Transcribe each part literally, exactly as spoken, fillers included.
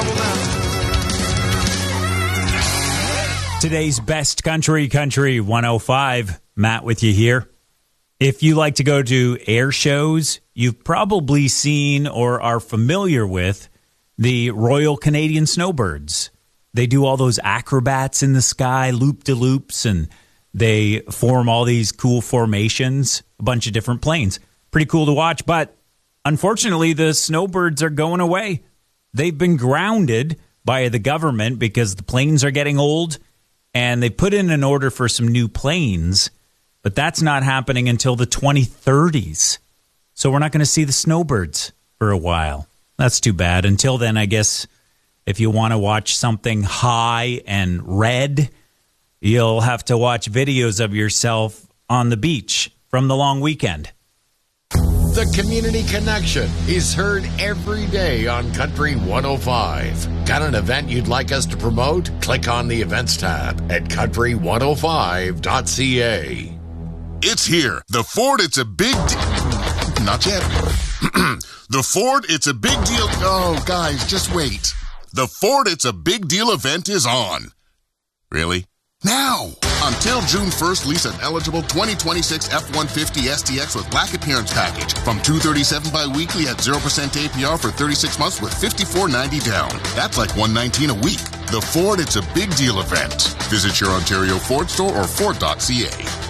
Today's best country, Country one oh five. Matt with you here. If you like to go to air shows, you've probably seen or are familiar with the Royal Canadian Snowbirds. They do all those acrobats in the sky, loop-de-loops, and they form all these cool formations, a bunch of different planes. Pretty cool to watch, but unfortunately, the snowbirds are going away. They've been grounded by the government because the planes are getting old, and they put in an order for some new planes, but that's not happening until the twenty thirties. So we're not going to see the snowbirds for a while. That's too bad. Until then, I guess if you want to watch something high and red, you'll have to watch videos of yourself on the beach from the long weekend. The Community Connection is heard every day on Country one oh five. Got an event you'd like us to promote? Click on the events tab at country one oh five dot c a. It's here. The Ford, it's a big deal. Not yet. The Ford, it's a big deal. Oh, guys, just wait. The Ford, it's a big deal event is on. Really? Now! Until June first, lease an eligible twenty twenty-six F one fifty S T X with black appearance package from two hundred thirty-seven dollars bi-weekly at zero percent A P R for thirty-six months with fifty-four ninety down. That's like one hundred nineteen dollars a week. The Ford, it's a big deal event. Visit your Ontario Ford store or ford dot c a.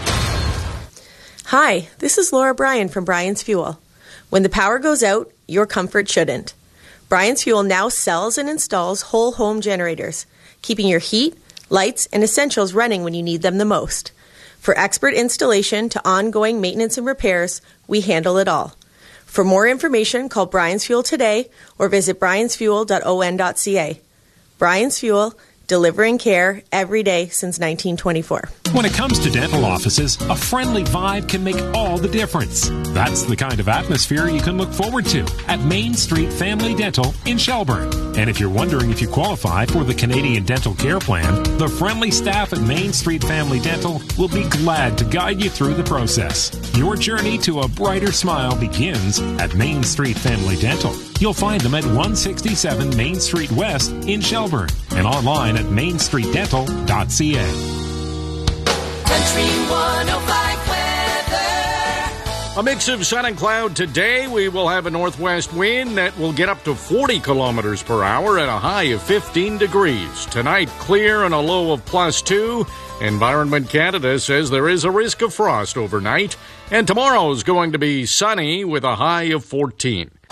Hi, this is Laura Bryan from Bryan's Fuel. When the power goes out, your comfort shouldn't. Bryan's Fuel now sells and installs whole home generators, keeping your heat, lights, and essentials running when you need them the most. For expert installation to ongoing maintenance and repairs, we handle it all. For more information, call Bryan's Fuel today or visit bryans fuel dot o n dot c a. Bryan's Fuel, delivering care every day since nineteen twenty-four. When it comes to dental offices, a friendly vibe can make all the difference. That's the kind of atmosphere you can look forward to at Main Street Family Dental in Shelburne. And if you're wondering if you qualify for the Canadian Dental Care Plan, the friendly staff at Main Street Family Dental will be glad to guide you through the process. Your journey to a brighter smile begins at Main Street Family Dental. You'll find them at one sixty-seven Main Street West in Shelburne and online at main street dental dot c a. Country one oh five weather. A mix of sun and cloud today. We will have a northwest wind that will get up to forty kilometers per hour at a high of fifteen degrees. Tonight, clear and a low of plus two. Environment Canada says there is a risk of frost overnight. And tomorrow is going to be sunny with a high of fourteen.